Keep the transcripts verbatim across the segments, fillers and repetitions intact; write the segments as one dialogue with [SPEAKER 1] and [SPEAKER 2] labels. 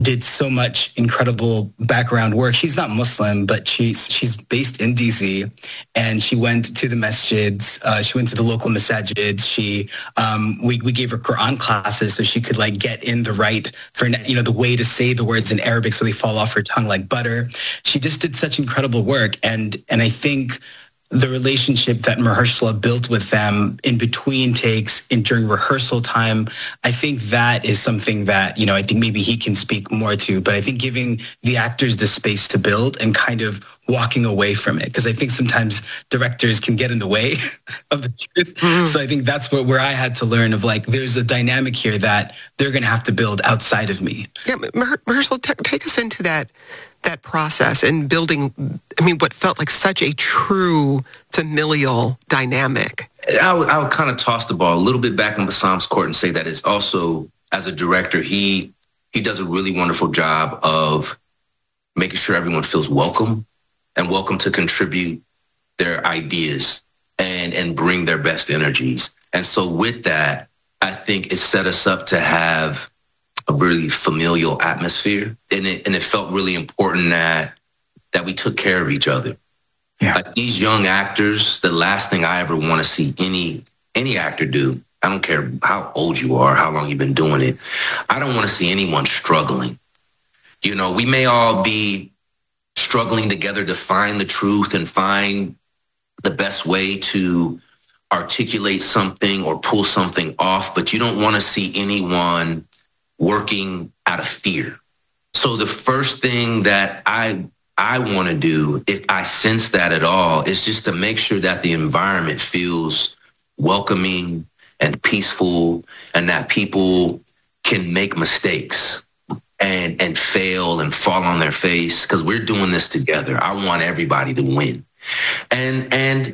[SPEAKER 1] did so much incredible background work. She's not Muslim, but she's she's based in D C, and she went to the masjids. Uh, she went to the local masajids. She um, we we gave her Quran classes so she could like get in the right for you know the way to say the words in Arabic so they fall off her tongue like butter. She just did such incredible work, and and I think the relationship that Mahershala built with them in between takes and during rehearsal time, I think that is something that, you know, I think maybe he can speak more to, but I think giving the actors the space to build and kind of walking away from it. Because I think sometimes directors can get in the way of the truth. Mm-hmm. So I think that's what, where I had to learn of like, there's a dynamic here that they're going to have to build outside of me.
[SPEAKER 2] Yeah, Mahershala, t- take us into that that process and building, I mean, what felt like such a true familial dynamic.
[SPEAKER 3] I would, I would kind of toss the ball a little bit back in Bassam's court and say that it's also, as a director, he he does a really wonderful job of making sure everyone feels welcome and welcome to contribute their ideas and, and bring their best energies. And so with that, I think it set us up to have a really familial atmosphere. And it, and it felt really important that, that we took care of each other. Yeah. Like these young actors, the last thing I ever want to see any, any actor do, I don't care how old you are, how long you've been doing it. I don't want to see anyone struggling. You know, we may all be struggling together to find the truth and find the best way to articulate something or pull something off, but you don't want to see anyone working out of fear. So the first thing that I I want to do, if I sense that at all, is just to make sure that the environment feels welcoming and peaceful and that people can make mistakes and, and fail and fall on their face because we're doing this together. I want everybody to win. And and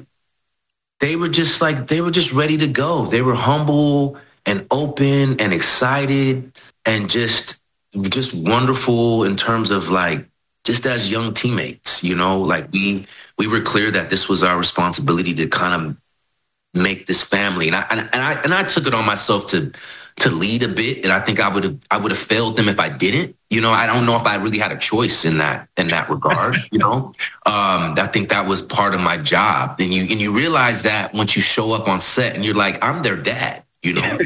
[SPEAKER 3] they were just like, they were just ready to go. They were humble and open and excited and just, just wonderful in terms of like, just as young teammates, you know, like we, we were clear that this was our responsibility to kind of make this family. And I, and, and I, and I took it on myself to, to lead a bit. And I think I would have, I would have failed them if I didn't, you know, I don't know if I really had a choice in that, in that regard, you know, um, I think that was part of my job. And you, and you realize that once you show up on set and you're like, I'm their dad. You know,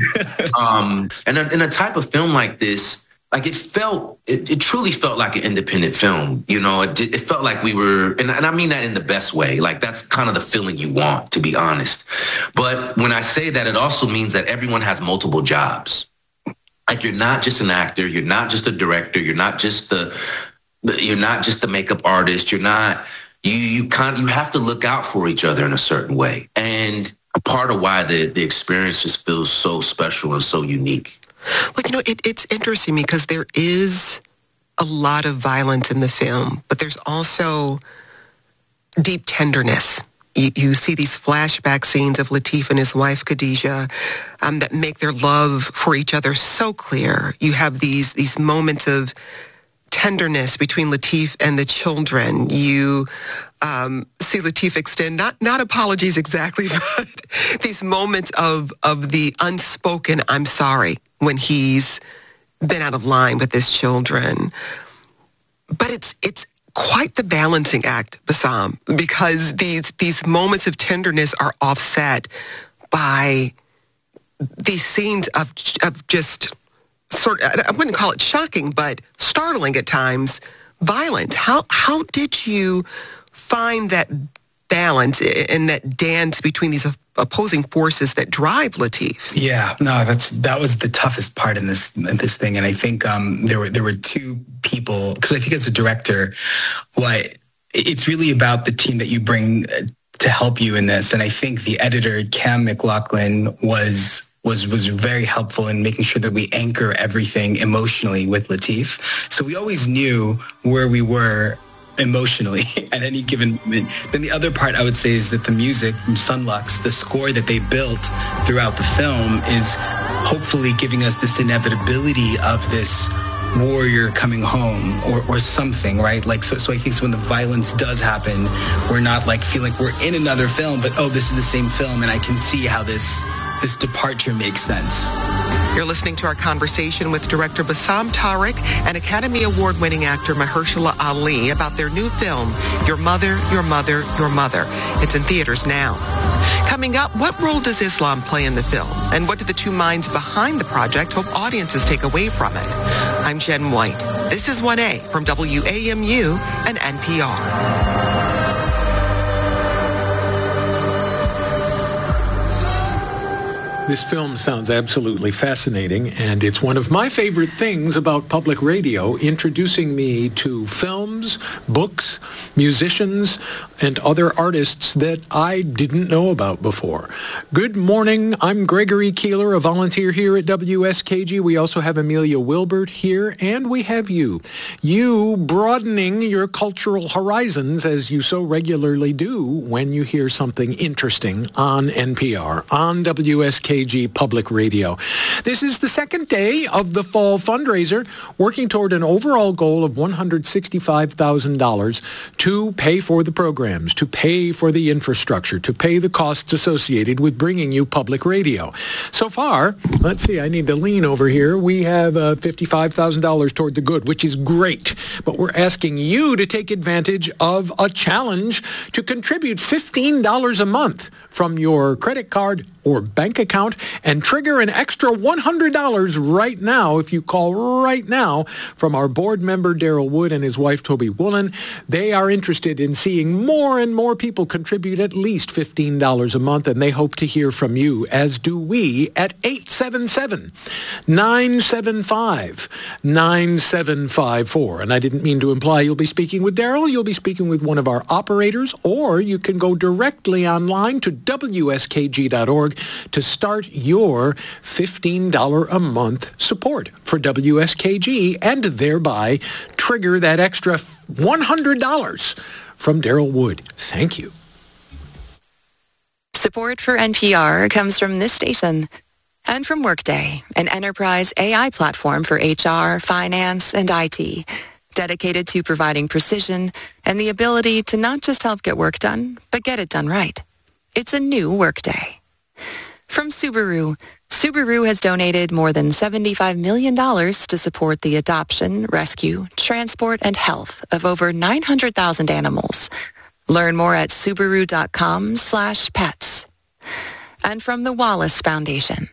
[SPEAKER 3] um, and in a type of film like this, like it felt, it, it truly felt like an independent film. You know, it, it felt like we were, and, and I mean that in the best way. Like that's kind of the feeling you want, to be honest. But when I say that, it also means that everyone has multiple jobs. Like you're not just an actor, you're not just a director, you're not just the, you're not just the makeup artist. You're not, you you kind of, you have to look out for each other in a certain way. And a part of why the, the experience just feels so special and so unique.
[SPEAKER 2] Like, you know, it, it's interesting because there is a lot of violence in the film, but there's also deep tenderness. You, you see these flashback scenes of Lateef and his wife, Khadijah, um, that make their love for each other so clear. You have these these moments of tenderness between Lateef and the children. You um, see Lateef extend, not not apologies exactly, but these moments of of the unspoken I'm sorry when he's been out of line with his children. But it's it's quite the balancing act, Bassam, because these these moments of tenderness are offset by these scenes of of just sort of, I wouldn't call it shocking, but startling at times, violence. How how did you find that balance and that dance between these opposing forces that drive Lateef?
[SPEAKER 1] Yeah, no, that's that was the toughest part in this in this thing, and I think um, there were there were two people, because I think as a director, what it's really about the team that you bring to help you in this, and I think the editor Cam McLaughlin was. was was very helpful in making sure that we anchor everything emotionally with Lateef. So we always knew where we were emotionally at any given moment. Then the other part I would say is that the music from Sunlux, the score that they built throughout the film, is hopefully giving us this inevitability of this warrior coming home or, or something, right? Like, so, so I think so when the violence does happen, we're not like feeling like we're in another film, but oh, this is the same film and I can see how this this departure makes sense.
[SPEAKER 2] You're listening to our conversation with director Bassam Tariq and Academy Award-winning actor Mahershala Ali about their new film, Your Mother, Your Mother, Your Mother. It's in theaters now. Coming up, what role does Islam play in the film? And what do the two minds behind the project hope audiences take away from it? I'm Jen White. This is one A from W A M U and N P R.
[SPEAKER 4] This film sounds absolutely fascinating, and it's one of my favorite things about public radio, introducing me to films, books, musicians, and other artists that I didn't know about before. Good morning. I'm Gregory Keeler, a volunteer here at W S K G. We also have Amelia Wilbert here, and we have you. You broadening your cultural horizons, as you so regularly do when you hear something interesting on N P R, on W S K G Public Radio. This is the second day of the fall fundraiser, working toward an overall goal of one hundred sixty-five thousand dollars to pay for the programs, to pay for the infrastructure, to pay the costs associated with bringing you public radio. So far, let's see, I need to lean over here. We have uh, fifty-five thousand dollars toward the good, which is great. But we're asking you to take advantage of a challenge to contribute fifteen dollars a month from your credit card or bank account and trigger an extra one hundred dollars right now if you call right now from our board member Daryl Wood and his wife Toby Woolen. They are interested in seeing more and more people contribute at least fifteen dollars a month, and they hope to hear from you, as do we, at eight seven seven, nine seven five, nine seven five four. And I didn't mean to imply you'll be speaking with Daryl. You'll be speaking with one of our operators, or you can go directly online to W S K G dot org to start your fifteen dollars a month support for W S K G and thereby trigger that extra one hundred dollars from Daryl Wood. Thank you.
[SPEAKER 5] Support for N P R comes from this station and from Workday, an enterprise A I platform for H R, finance, and I T, dedicated to providing precision and the ability to not just help get work done, but get it done right. It's a new Workday. From Subaru, Subaru has donated more than seventy-five million dollars to support the adoption, rescue, transport, and health of over nine hundred thousand animals. Learn more at Subaru.com slash pets. And from the Wallace Foundation.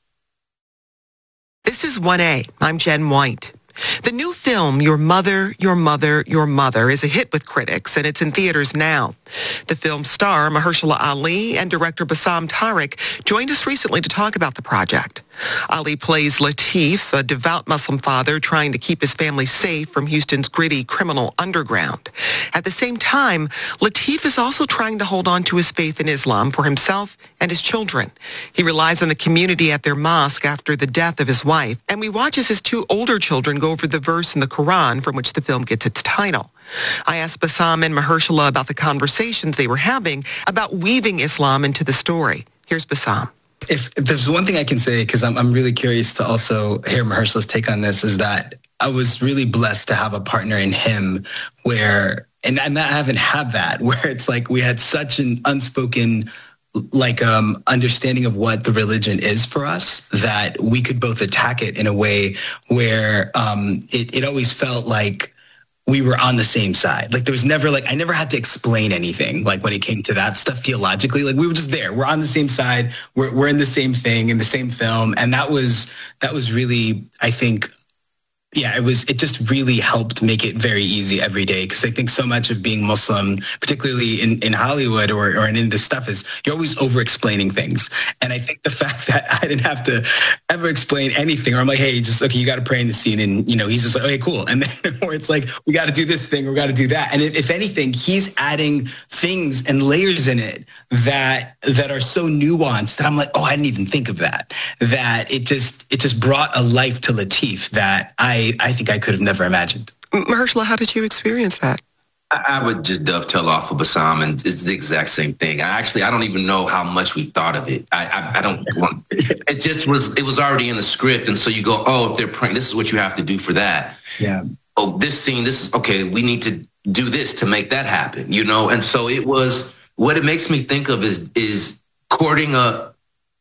[SPEAKER 2] This is one A. I'm Jen White. The new film, Your Mother, Your Mother, Your Mother, is a hit with critics, and it's in theaters now. The film's star, Mahershala Ali, and director Bassam Tariq joined us recently to talk about the project. Ali plays Latif, a devout Muslim father trying to keep his family safe from Houston's gritty criminal underground. At the same time, Latif is also trying to hold on to his faith in Islam for himself and his children. He relies on the community at their mosque after the death of his wife, and we watch as his two older children go over the verse in the Quran from which the film gets its title. I asked Bassam and Mahershala about the conversations they were having about weaving Islam into the story. Here's Bassam.
[SPEAKER 1] If, if there's one thing I can say, because I'm, I'm really curious to also hear Mahershala's take on this, is that I was really blessed to have a partner in him where, and, and I haven't had that, where it's like we had such an unspoken like um, understanding of what the religion is for us, that we could both attack it in a way where um, it, it always felt like we were on the same side. Like there was never like, I never had to explain anything. Like when it came to that stuff theologically, like we were just there. We're on the same side. We're we're in the same thing, in the same film. And that was, that was really, I think, yeah, it was, it just really helped make it very easy every day. Cause I think so much of being Muslim, particularly in, in Hollywood or, or in this stuff, is you're always over explaining things. And I think the fact that I didn't have to ever explain anything, or I'm like, hey, just, okay, you got to pray in the scene. And, you know, he's just like, okay, cool. And then where it's like, we got to do this thing, we got to do that. And if, if anything, he's adding things and layers in it that, that are so nuanced that I'm like, oh, I didn't even think of that, that it just, it just brought a life to Latif that I, I think I could have never imagined.
[SPEAKER 2] Mahershala, how did you experience that?
[SPEAKER 3] I, I would just dovetail off of Bassam, and it's the exact same thing. I actually, I don't even know how much we thought of it. I, I, I don't want, it just was, it was already in the script. And so you go, oh, if they're praying, this is what you have to do for that.
[SPEAKER 1] Yeah.
[SPEAKER 3] Oh, this scene, this is, okay, we need to do this to make that happen, you know? And so it was, what it makes me think of is, is courting a,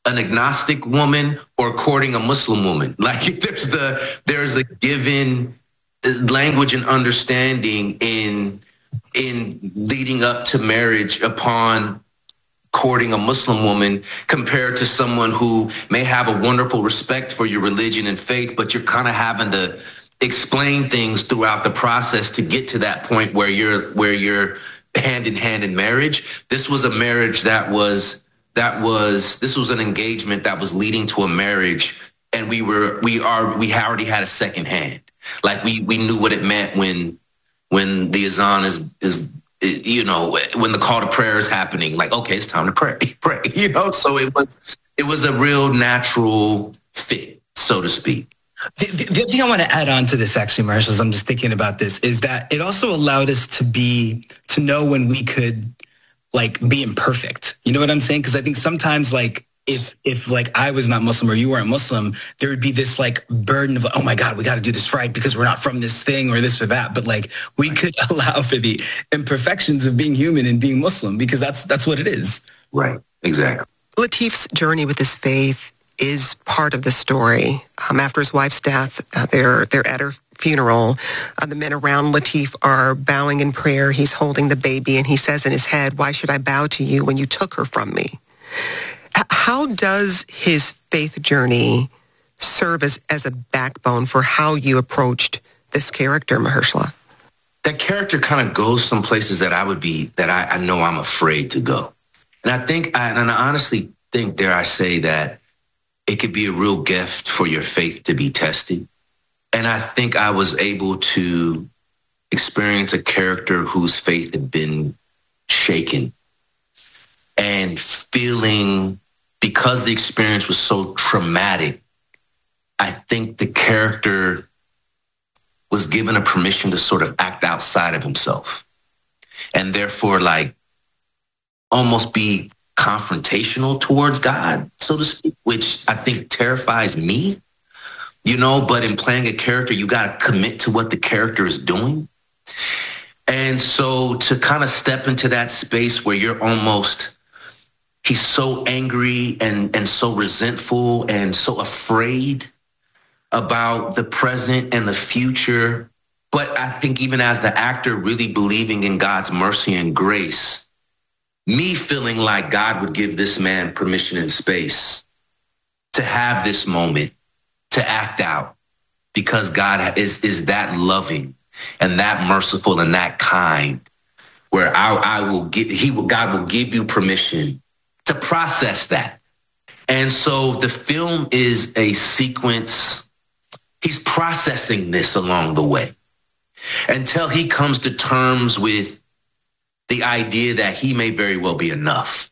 [SPEAKER 3] an agnostic woman or courting a Muslim woman. Like there's the there's a given language and understanding in in leading up to marriage upon courting a Muslim woman compared to someone who may have a wonderful respect for your religion and faith, but you're kind of having to explain things throughout the process to get to that point where you're where you're hand in hand in marriage. This was a marriage that was that was this was an engagement that was leading to a marriage, and we were we are we already had a second hand. Like we we knew what it meant when when the azan is is you know, when the call to prayer is happening, like, okay, it's time to pray, pray, you know? So it was, it was a real natural fit, so to speak.
[SPEAKER 1] The, the, the thing I want to add on to this, actually, Marshall, as I'm just thinking about this, is that it also allowed us to be, to know when we could, like, be imperfect. You know what I'm saying? Because I think sometimes, like, if, if like, I was not Muslim or you weren't Muslim, there would be this, like, burden of, oh, my God, we got to do this right because we're not from this thing or this or that. But, like, we could allow for the imperfections of being human and being Muslim because that's that's what it is.
[SPEAKER 3] Right. Exactly.
[SPEAKER 2] Latif's journey with his faith is part of the story. Um, after his wife's death, uh, they're, they're at her funeral. Uh, the men around Latif are bowing in prayer. He's holding the baby, and he says in his head, why should I bow to you when you took her from me? How does his faith journey serve as, as a backbone for how you approached this character, Mahershala?
[SPEAKER 3] That character kind of goes some places that I would be, that I, I know I'm afraid to go. And I think, I, and I honestly think, dare I say, that it could be a real gift for your faith to be tested. And I think I was able to experience a character whose faith had been shaken and feeling, because the experience was so traumatic, I think the character was given a permission to sort of act outside of himself and therefore like almost be confrontational towards God, so to speak, which I think terrifies me, you know, but in playing a character, you got to commit to what the character is doing. And so to kind of step into that space where you're almost, he's so angry and, and so resentful and so afraid about the present and the future. But I think even as the actor really believing in God's mercy and grace, me feeling like God would give this man permission and space to have this moment, to act out, because God is, is that loving and that merciful and that kind, where I, I will give, he will, God will give you permission to process that. And so the film is a sequence. He's processing this along the way until he comes to terms with the idea that he may very well be enough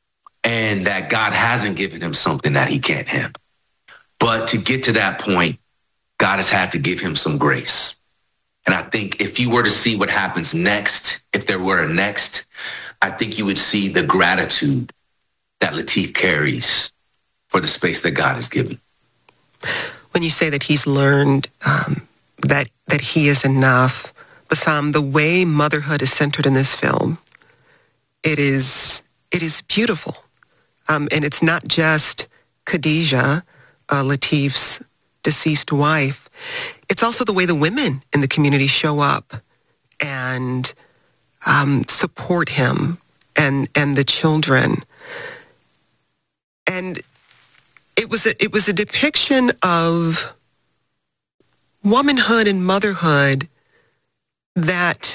[SPEAKER 3] and that God hasn't given him something that he can't handle. But to get to that point, God has had to give him some grace. And I think if you were to see what happens next, if there were a next, I think you would see the gratitude that Latif carries for the space that God has given.
[SPEAKER 2] When you say that he's learned um, that that he is enough, Bassam, the way motherhood is centered in this film, it is it is beautiful. Um, and it's not just Khadijah, uh, Latif's deceased wife. It's also the way the women in the community show up and um, support him and and the children. And it was a, it was a depiction of womanhood and motherhood that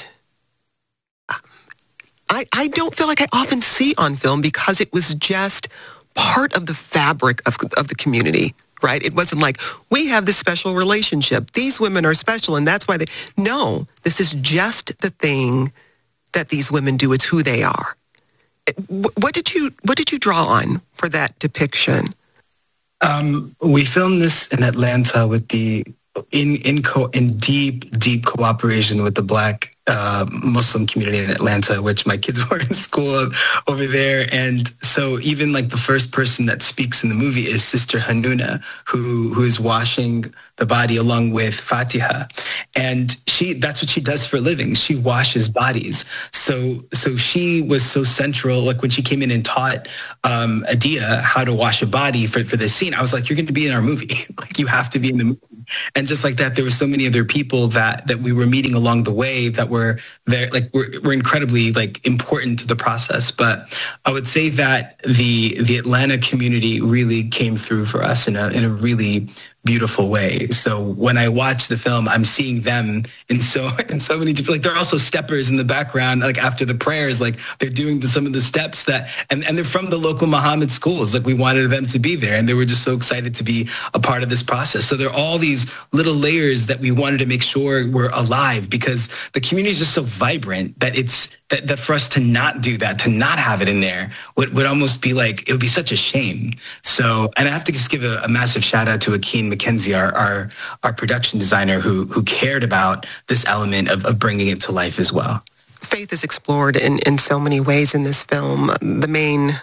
[SPEAKER 2] I, I don't feel like I often see on film, because it was just part of the fabric of, of the community, right? It wasn't like, we have this special relationship, these women are special, and that's why they... No, this is just the thing that these women do. It's who they are. What did you What did you draw on for that depiction?
[SPEAKER 1] Um, we filmed this in Atlanta with the in in co, in deep deep cooperation with the Black uh, Muslim community in Atlanta, which my kids were in school over there. And so even like the first person that speaks in the movie is Sister Hanuna, who who is washing the body along with Fatiha. And she, that's what she does for a living. She washes bodies. So, so she was so central. Like when she came in and taught um, Adia how to wash a body for, for this scene, I was like, you're going to be in our movie. Like you have to be in the movie. And just like that, there were so many other people that, that we were meeting along the way that were there, like were, were incredibly like important to the process. But I would say that the, the Atlanta community really came through for us in a, in a really beautiful way. So when I watch the film, I'm seeing them in so in so many different, like they're also steppers in the background, like after the prayers, like they're doing the, some of the steps that, and, and they're from the local Muhammad schools. Like we wanted them to be there and they were just so excited to be a part of this process. So there are all these little layers that we wanted to make sure were alive because the community is just so vibrant that it's, that, that for us to not do that, to not have it in there would, would almost be like, it would be such a shame. So, and I have to just give a, a massive shout out to Akeem McKenzie, our, our, our production designer who, who cared about this element of, of bringing it to life as well.
[SPEAKER 2] Faith is explored in, in so many ways in this film. The main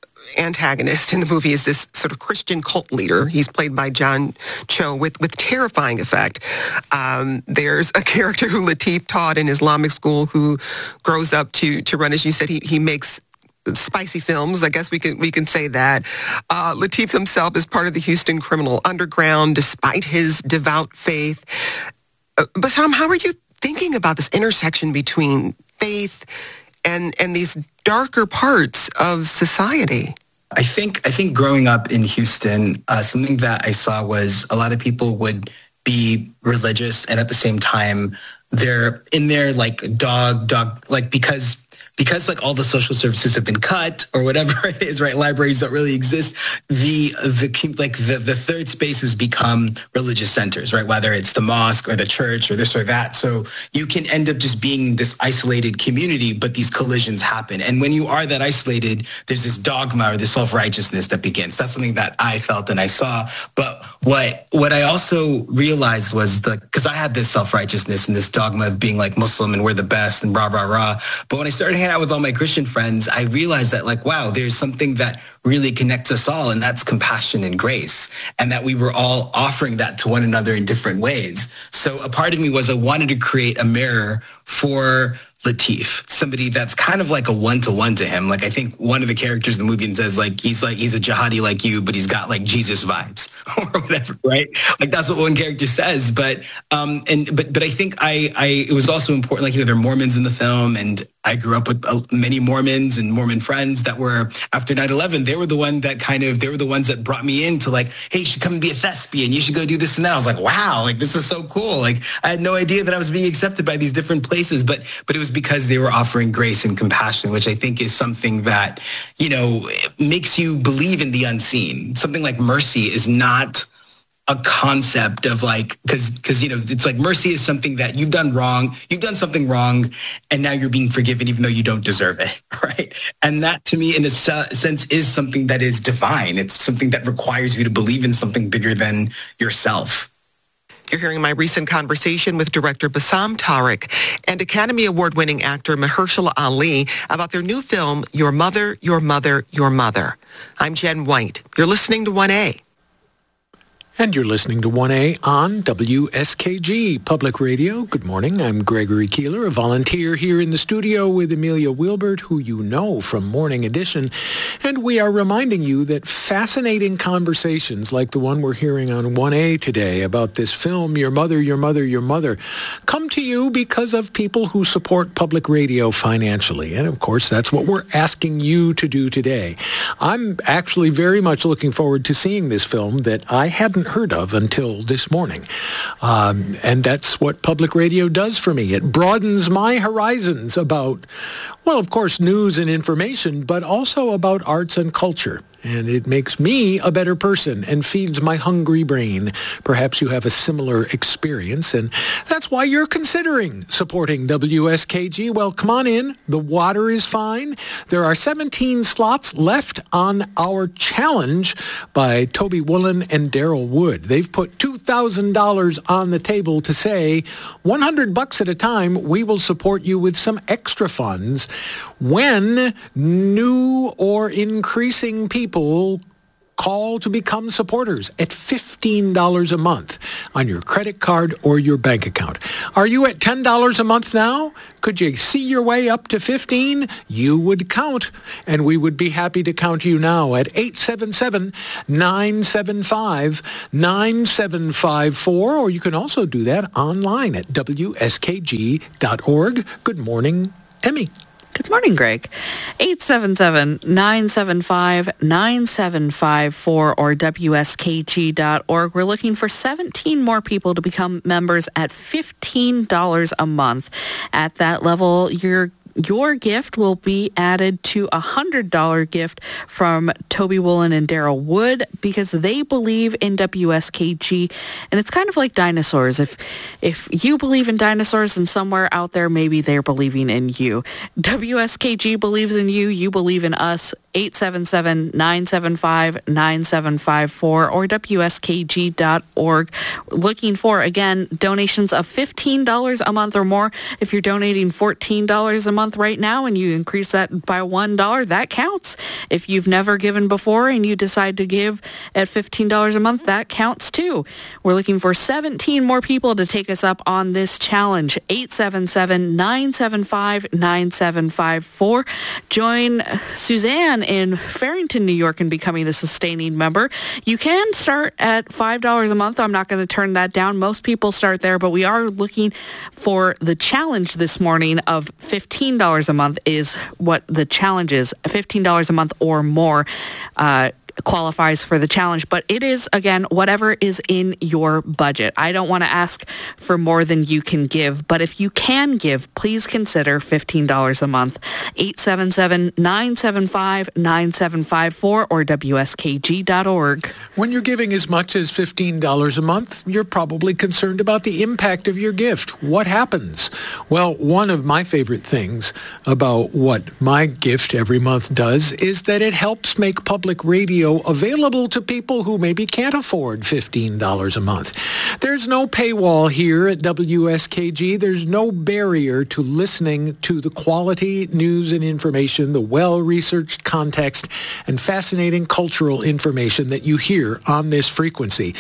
[SPEAKER 2] antagonist in the movie is this sort of Christian cult leader. He's played by John Cho with, with terrifying effect. Um, there's a character who Lateef taught in Islamic school who grows up to, to run, as you said, he, he makes spicy films. I guess we can we can say that. Uh, Lateef himself is part of the Houston Criminal Underground, despite his devout faith. Uh, Bassam, how are you thinking about this intersection between faith and and these darker parts of society?
[SPEAKER 1] I think I think growing up in Houston, uh, something that I saw was a lot of people would be religious, and at the same time, they're in there like dog dog like because. Because like all the social services have been cut or whatever it is, right? Libraries don't really exist. The the like the, the third spaces become religious centers, right? Whether it's the mosque or the church or this or that. So you can end up just being this isolated community, but these collisions happen. And when you are that isolated, there's this dogma or this self-righteousness that begins. That's something that I felt and I saw. But what what I also realized was the because I had this self-righteousness and this dogma of being like Muslim and we're the best and rah rah rah. But when I started hanging out with all my Christian friends, I realized that like, wow, there's something that really connects us all, and that's compassion and grace, and that we were all offering that to one another in different ways. So a part of me was I wanted to create a mirror for Lateef, somebody that's kind of like a one-to-one to him. Like I think one of the characters in the movie says like he's like he's a jihadi like you, but he's got like Jesus vibes or whatever, right? Like that's what one character says. But um and but but I think I I it was also important, like you know there are Mormons in the film, and I grew up with uh, many Mormons and Mormon friends that were after nine eleven. They were the one that kind of they were the ones that brought me into like, hey, you should come and be a thespian. You should go do this and that. I was like, wow, like this is so cool. Like I had no idea that I was being accepted by these different places, but but it was because they were offering grace and compassion, which I think is something that, you know, makes you believe in the unseen. Something like mercy is not a concept of like, because, because, you know, it's like mercy is something that you've done wrong, you've done something wrong, and now you're being forgiven even though you don't deserve it, right? And that to me, in a sense, is something that is divine. It's something that requires you to believe in something bigger than yourself.
[SPEAKER 2] You're hearing my recent conversation with director Bassam Tariq and Academy Award-winning actor Mahershala Ali about their new film, Your Mother, Your Mother, Your Mother. I'm Jen White. You're listening to one A.
[SPEAKER 4] And you're listening to one A on W S K G Public Radio. Good morning. I'm Gregory Keeler, a volunteer here in the studio with Amelia Wilbert, who you know from Morning Edition. And we are reminding you that fascinating conversations like the one we're hearing on one A today about this film, Your Mother, Your Mother, Your Mother, come to you because of people who support public radio financially. And of course, that's what we're asking you to do today. I'm actually very much looking forward to seeing this film that I hadn't heard of until this morning. Um, and that's what public radio does for me. It broadens my horizons about, well, of course, news and information, but also about arts and culture. And it makes me a better person and feeds my hungry brain. Perhaps you have a similar experience, and that's why you're considering supporting W S K G. Well, come on in. The water is fine. There are seventeen slots left on our challenge by Toby Woolen and Daryl Wood. They've put two thousand dollars on the table to say one hundred bucks at a time, we will support you with some extra funds when new or increasing people Call to become supporters at fifteen dollars a month on your credit card or your bank account. Are you at ten dollars a month now? Could you see your way up to fifteen dollars? You would count, and we would be happy to count you now at eight seven seven, nine seven five, nine seven five four, or you can also do that online at W S K G dot org. Good morning, Emmy.
[SPEAKER 6] Good morning, Greg. eight seven seven, nine seven five, nine seven five four or W S K G dot org. We're looking for seventeen more people to become members at fifteen dollars a month. At that level, you're Your gift will be added to a one hundred dollars gift from Toby Woolen and Daryl Wood because they believe in W S K G. And it's kind of like dinosaurs. If if you believe in dinosaurs and somewhere out there, maybe they're believing in you. W S K G believes in you. You believe in us. eight seven seven, nine seven five, nine seven five four or W S K G dot org. Looking for, again, donations of fifteen dollars a month or more. If you're donating fourteen dollars a month right now and you increase that by one dollar, that counts. If you've never given before and you decide to give at fifteen dollars a month, that counts too. We're looking for seventeen more people to take us up on this challenge. eight seven seven, nine seven five, nine seven five four. Join Suzanne in Farrington, New York, and becoming a sustaining member. You can start at five dollars a month. I'm not going to turn that down. Most people start there, but we are looking for the challenge this morning of fifteen dollars a month is what the challenge is. fifteen dollars a month or more uh, qualifies for the challenge, but it is, again, whatever is in your budget. I don't want to ask for more than you can give, but if you can give, please consider fifteen dollars a month. eight seven seven, nine seven five, nine seven five four or W S K G dot org.
[SPEAKER 4] When you're giving as much as fifteen dollars a month, you're probably concerned about the impact of your gift. What happens? Well, one of my favorite things about what my gift every month does is that it helps make public radio available to people who maybe can't afford fifteen dollars a month. There's no paywall here at W S K G. There's no barrier to listening to the quality news and information, the well-researched context, and fascinating cultural information that you hear on this frequency.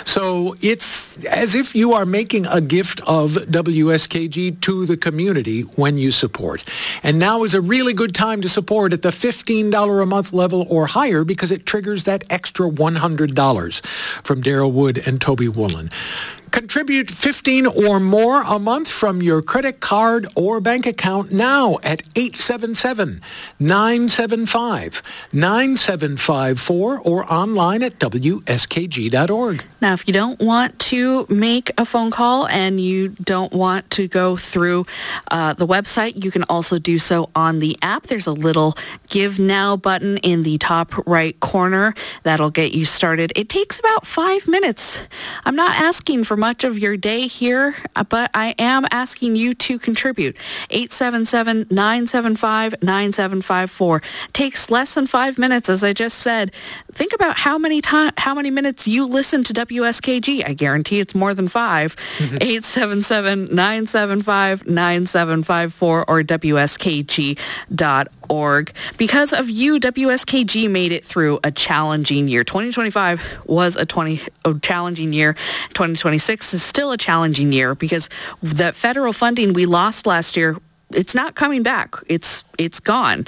[SPEAKER 4] So it's as if you are making a gift of W S K G to the community when you support. And now is a really good time to support at the fifteen dollars a month level or higher because it triggers that extra one hundred dollars from Daryl Wood and Toby Woolen. Contribute fifteen or more a month from your credit card or bank account now at eight seven seven, nine seven five, nine seven five four or online at W S K G dot org.
[SPEAKER 6] Now, if you don't want to make a phone call and you don't want to go through uh, the website, you can also do so on the app. There's a little Give Now button in the top right corner. That'll get you started. It takes about five minutes. I'm not asking for much of your day here, but I am asking you to contribute. eight seven seven, nine seven five, nine seven five four. Takes less than five minutes, as I just said. Think about how many time, how many minutes you listen to W S K G. I guarantee it's more than five. eight seven seven, nine seven five, nine seven five four or W S K G dot org. Because of you, W S K G made it through a challenging year. twenty twenty-five was a twenty a challenging year. twenty twenty-six is still a challenging year because the federal funding we lost last year, it's not coming back. It's it's gone.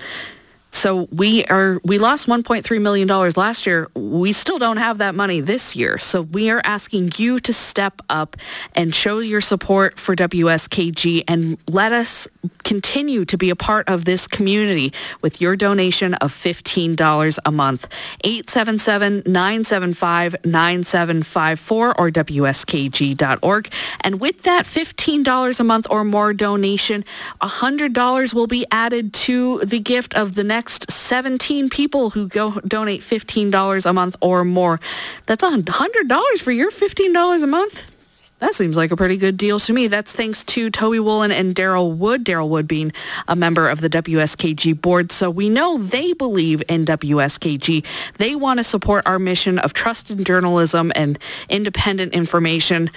[SPEAKER 6] So we are we lost one point three million dollars last year. We still don't have that money this year. So we are asking you to step up and show your support for W S K G and let us continue to be a part of this community with your donation of fifteen dollars a month. eight seven seven, nine seven five, nine seven five four or W S K G dot org. And with that fifteen dollars a month or more donation, one hundred dollars will be added to the gift of the next seventeen people who go donate fifteen dollars a month or more. That's one hundred dollars for your fifteen dollars a month. That seems like a pretty good deal to me. That's thanks to Toby Woolen and Daryl Wood, Daryl Wood being a member of the W S K G board. So we know they believe in W S K G. They want to support our mission of trusted journalism and independent information.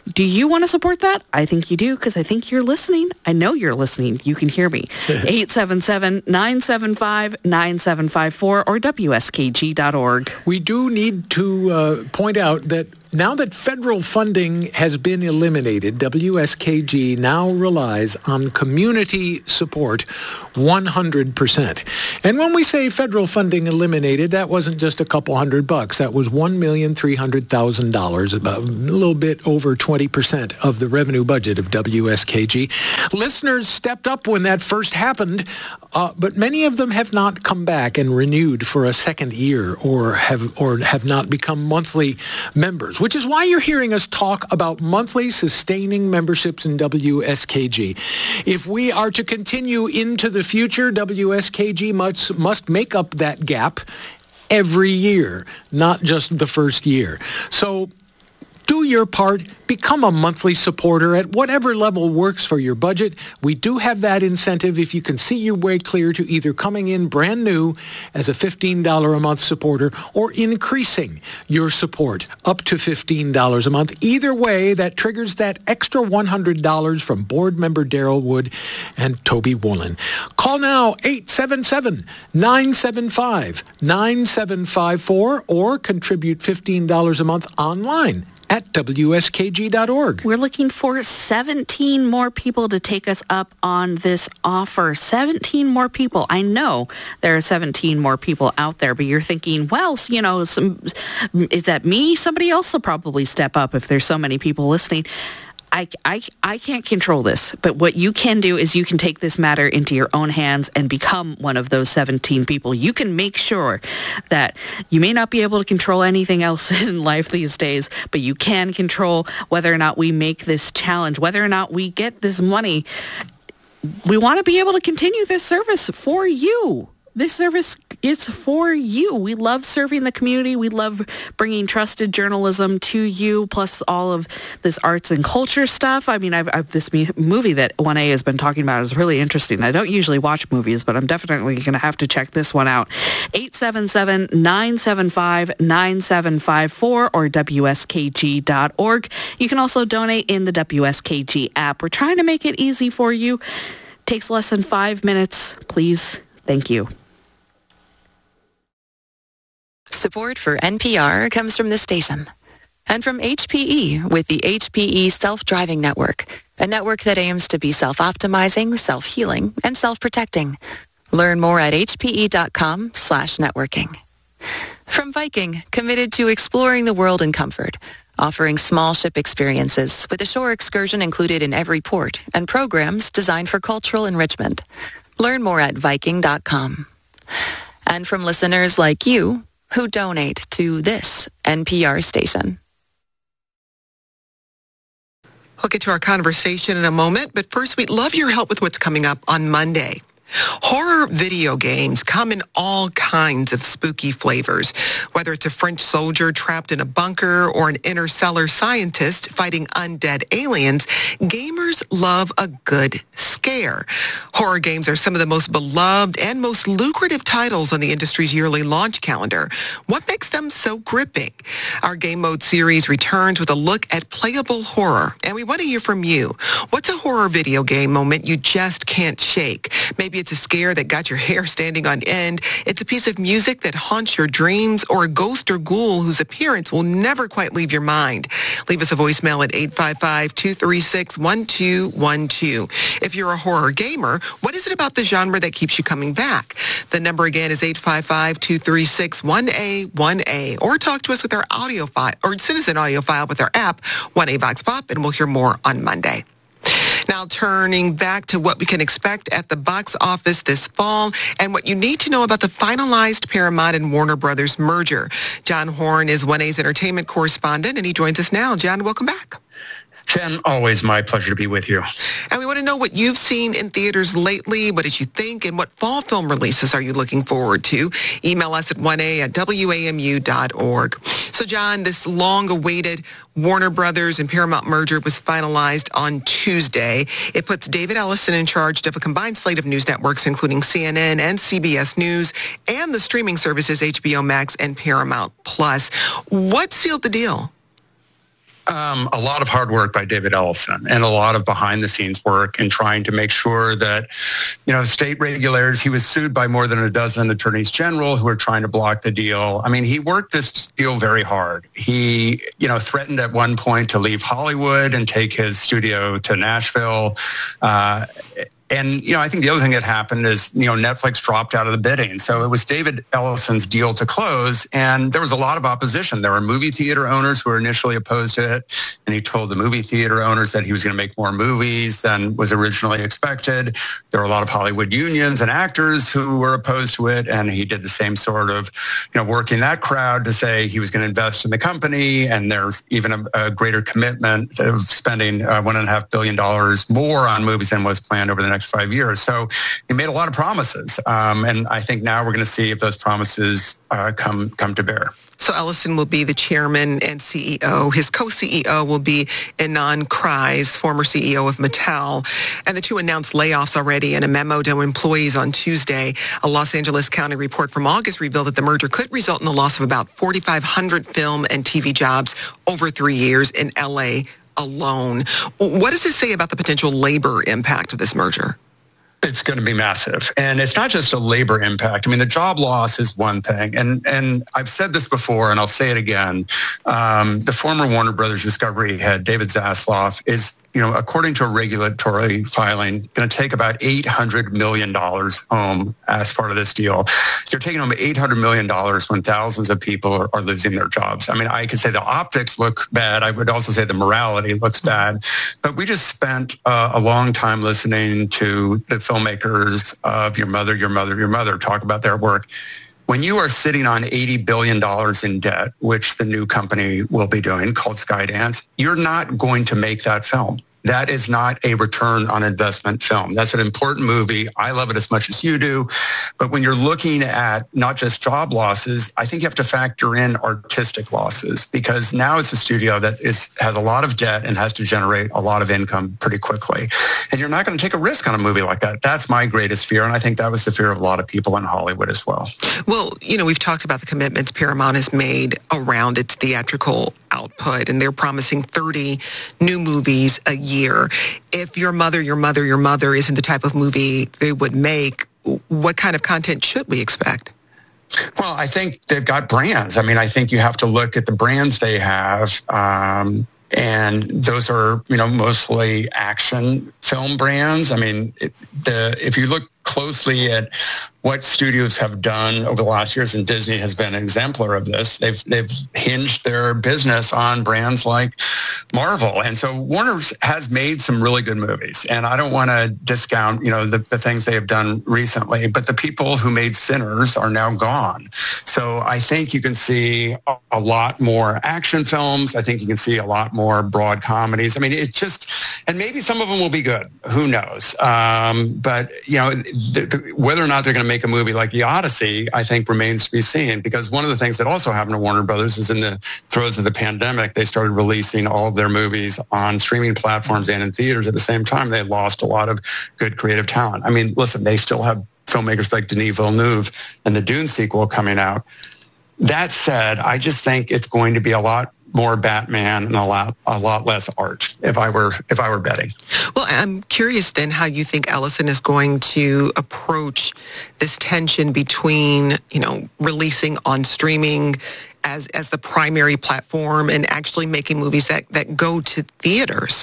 [SPEAKER 6] Do you want to support that? I think you do, because I think you're listening. I know you're listening. You can hear me. eight seven seven, nine seven five, nine seven five four or W S K G dot org.
[SPEAKER 4] We do need to uh, point out that now that federal funding has been eliminated, W S K G now relies on community support one hundred percent. And when we say federal funding eliminated, that wasn't just a couple hundred bucks. That was one million three hundred thousand dollars, about a little bit over twenty percent of the revenue budget of W S K G. Listeners stepped up when that first happened, uh, but many of them have not come back and renewed for a second year or have or have not become monthly members, which is why you're hearing us talk about monthly sustaining memberships in W S K G. If we are to continue into the future, W S K G must, must make up that gap every year, not just the first year. So do your part. Become a monthly supporter at whatever level works for your budget. We do have that incentive if you can see your way clear to either coming in brand new as a fifteen dollars a month supporter or increasing your support up to fifteen dollars a month. Either way, that triggers that extra one hundred dollars from board member Daryl Wood and Toby Woolen. Call now, eight seven seven, nine seven five, nine seven five four or contribute fifteen dollars a month online at W S K G dot org.
[SPEAKER 6] We're looking for seventeen more people to take us up on this offer. seventeen more people. I know there are seventeen more people out there, but you're thinking, well, you know, some, is that me? Somebody else will probably step up if there's so many people listening. I, I, I can't control this, but what you can do is you can take this matter into your own hands and become one of those seventeen people. You can make sure that you may not be able to control anything else in life these days, but you can control whether or not we make this challenge, whether or not we get this money. We want to be able to continue this service for you. This service is for you. We love serving the community. We love bringing trusted journalism to you, plus all of this arts and culture stuff. I mean, I've, I've this me- movie that one A has been talking about is really interesting. I don't usually watch movies, but I'm definitely going to have to check this one out. eight seven seven, nine seven five, nine seven five four or W S K G dot org. You can also donate in the W S K G app. We're trying to make it easy for you. Takes less than five minutes. Please. Thank you.
[SPEAKER 5] Support for N P R comes from this station and from H P E with the H P E Self-Driving Network, a network that aims to be self-optimizing, self-healing, and self-protecting. Learn more at hpe.com slash networking. From Viking, committed to exploring the world in comfort, offering small ship experiences with a shore excursion included in every port and programs designed for cultural enrichment. Learn more at viking dot com. And from listeners like you, who donate to this N P R station.
[SPEAKER 2] We'll get to our conversation in a moment, but first we'd love your help with what's coming up on Monday. Horror video games come in all kinds of spooky flavors. Whether it's a French soldier trapped in a bunker or an interstellar scientist fighting undead aliens, gamers love a good scare. Horror games are some of the most beloved and most lucrative titles on the industry's yearly launch calendar. What makes them so gripping? Our Game Mode series returns with a look at playable horror, and we want to hear from you. What's a horror video game moment you just can't shake? Maybe it's a scare that got your hair standing on end. It's a piece of music that haunts your dreams, or a ghost or ghoul whose appearance will never quite leave your mind. Leave us a voicemail at eight five five, two three six, one two one two. If you're a horror gamer, what is it about the genre that keeps you coming back? The number again is eight five five, two three six, one A one A. Or talk to us with our audio file, or send us an audio file with our app, one A Vox Pop, and we'll hear more on Monday. Now turning back to what we can expect at the box office this fall and what you need to know about the finalized Paramount and Warner Brothers merger. John Horn is one A's entertainment correspondent, and he joins us now. John, welcome back.
[SPEAKER 7] Jen, always my pleasure to be with you.
[SPEAKER 2] And we want to know what you've seen in theaters lately. What did you think? And what fall film releases are you looking forward to? Email us at one A at W A M U dot org. So, John, this long-awaited Warner Brothers and Paramount merger was finalized on Tuesday. It puts David Ellison in charge of a combined slate of news networks, including C N N and C B S News, and the streaming services H B O Max and Paramount Plus. What sealed the deal?
[SPEAKER 7] Um, a lot of hard work by David Ellison and a lot of behind the scenes work in trying to make sure that, you know, state regulators, he was sued by more than a dozen attorneys general who were trying to block the deal. I mean, he worked this deal very hard. He, you know, threatened at one point to leave Hollywood and take his studio to Nashville. Uh, And, you know, I think the other thing that happened is, you know, Netflix dropped out of the bidding. So it was David Ellison's deal to close. And there was a lot of opposition. There were movie theater owners who were initially opposed to it. And he told the movie theater owners that he was going to make more movies than was originally expected. There were a lot of Hollywood unions and actors who were opposed to it. And he did the same sort of, you know, working that crowd to say he was going to invest in the company. And there's even a, a greater commitment of spending uh, one and a half billion dollars more on movies than was planned over the next five years. So he made a lot of promises. Um, and I think now we're going to see if those promises uh, come come to bear.
[SPEAKER 2] So Ellison will be the chairman and C E O. His co-C E O will be Ynon Kreiz, former C E O of Mattel. And the two announced layoffs already in a memo to employees on Tuesday. A Los Angeles County report from August revealed that the merger could result in the loss of about forty-five hundred film and T V jobs over three years in L A alone. What does this say about the potential labor impact of this merger?
[SPEAKER 7] It's going to be massive. And it's not just a labor impact. I mean, the job loss is one thing. And and I've said this before, and I'll say it again. Um, the former Warner Brothers Discovery head, David Zaslav, is, you know, according to a regulatory filing, going to take about eight hundred million dollars home as part of this deal. You're taking home eight hundred million dollars when thousands of people are, are losing their jobs. I mean, I could say the optics look bad. I would also say the morality looks bad. But we just spent uh, a long time listening to the filmmakers of Your Mother, Your Mother, Your Mother talk about their work. When you are sitting on eighty billion dollars in debt, which the new company will be doing called Skydance, you're not going to make that film. That is not a return on investment film. That's an important movie. I love it as much as you do. But when you're looking at not just job losses, I think you have to factor in artistic losses, because now it's a studio that is has a lot of debt and has to generate a lot of income pretty quickly. And you're not going to take a risk on a movie like that. That's my greatest fear. And I think that was the fear of a lot of people in Hollywood as well.
[SPEAKER 2] Well, you know, we've talked about the commitments Paramount has made around its theatrical output, and they're promising thirty new movies a year. If Your Mother, Your Mother, Your Mother isn't the type of movie they would make, what kind of content should we expect?
[SPEAKER 7] Well, I think they've got brands. I mean, I think you have to look at the brands they have. Um, and those are, you know, mostly action film brands. I mean, it, the if you look closely at what studios have done over the last years, and Disney has been an exemplar of this, they've they've hinged their business on brands like Marvel. And so Warner has made some really good movies. And I don't want to discount, you know, the, the things they have done recently, but the people who made Sinners are now gone. So I think you can see a, a lot more action films. I think you can see a lot more broad comedies. I mean, it just, and maybe some of them will be good. Who knows? Um, but, you know, the, the, whether or not they're going to make a movie like The Odyssey, I think remains to be seen, because one of the things that also happened to Warner Brothers is in the throes of the pandemic, they started releasing all of their movies on streaming platforms and in theaters at the same time. They lost a lot of good creative talent. I mean, listen, they still have filmmakers like Denis Villeneuve and the Dune sequel coming out. That said, I just think it's going to be a lot more Batman and a lot a lot less art, if I were if I were betting.
[SPEAKER 2] Well, I'm curious then how you think Ellison is going to approach this tension between, you know, releasing on streaming as as the primary platform and actually making movies that, that go to theaters.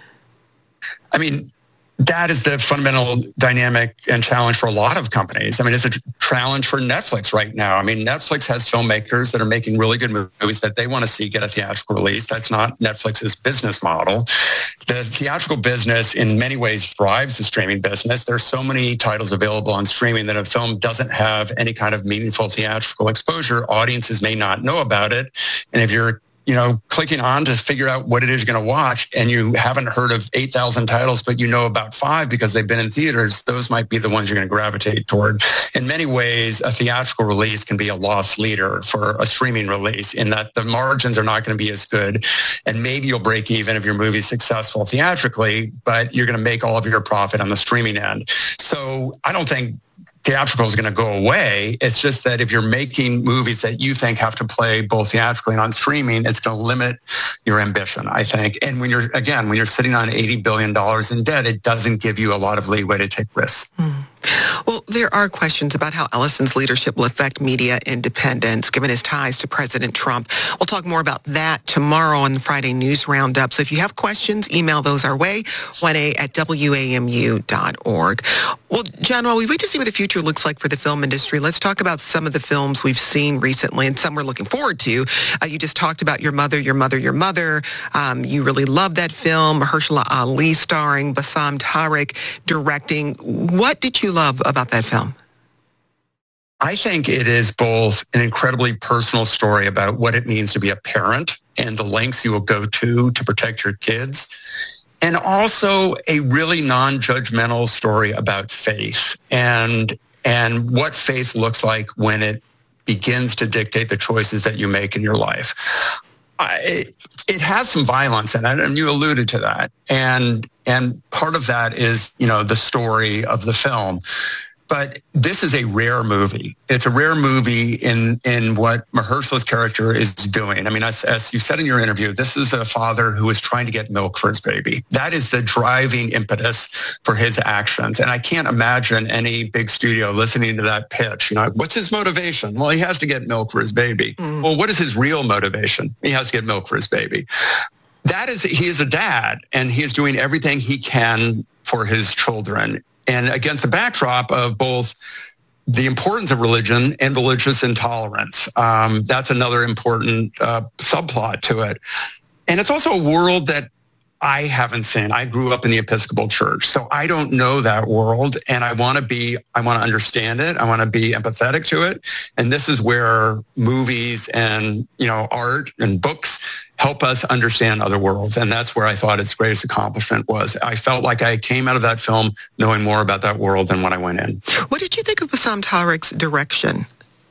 [SPEAKER 7] I mean, that is the fundamental dynamic and challenge for a lot of companies. I mean, it's a challenge for Netflix right now. I mean, Netflix has filmmakers that are making really good movies that they want to see get a theatrical release. That's not Netflix's business model. The theatrical business in many ways drives the streaming business. There's so many titles available on streaming that a film doesn't have any kind of meaningful theatrical exposure. Audiences may not know about it. And if you're you know, clicking on to figure out what it is you're going to watch, and you haven't heard of eight thousand titles, but you know about five because they've been in theaters, those might be the ones you're going to gravitate toward. In many ways, a theatrical release can be a loss leader for a streaming release, in that the margins are not going to be as good, and maybe you'll break even if your movie's successful theatrically, but you're going to make all of your profit on the streaming end. So I don't think theatrical is going to go away. It's just that if you're making movies that you think have to play both theatrically and on streaming, it's going to limit your ambition, I think. And when you're, again, when you're sitting on eighty billion dollars in debt, it doesn't give you a lot of leeway to take risks.
[SPEAKER 2] Mm. Well, there are questions about how Ellison's leadership will affect media independence, given his ties to President Trump. We'll talk more about that tomorrow on the Friday News Roundup. So if you have questions, email those our way, one A at W A M U dot org. Well, John, while we wait to see what the future looks like for the film industry, let's talk about some of the films we've seen recently and some we're looking forward to. Uh, you just talked about Your Mother, Your Mother, Your Mother. Um, you really loved that film. Mahershala Ali starring, Bassam Tariq directing. What did you love about that film?
[SPEAKER 7] I think it is both an incredibly personal story about what it means to be a parent and the lengths you will go to to protect your kids, and also a really non-judgmental story about faith and and what faith looks like when it begins to dictate the choices that you make in your life. I, it, it has some violence in it, and you alluded to that. And and part of that is, you know, the story of the film. But this is a rare movie. It's a rare movie in, in what Mahershala's character is doing. I mean, as, as you said in your interview, this is a father who is trying to get milk for his baby. That is the driving impetus for his actions. And I can't imagine any big studio listening to that pitch. You know, what's his motivation? Well, he has to get milk for his baby. Mm. Well, what is his real motivation? He has to get milk for his baby. That is, he is a dad, and he is doing everything he can for his children. And against the backdrop of both the importance of religion and religious intolerance. Um, that's another important uh, subplot to it. And it's also a world that I haven't seen. I grew up in the Episcopal Church, so I don't know that world, and I want to be, I want to understand it. I want to be empathetic to it. And this is where movies and, you know, art and books help us understand other worlds. And that's where I thought its greatest accomplishment was. I felt like I came out of that film knowing more about that world than when I went in.
[SPEAKER 2] What did you think of Bassam Tariq's direction?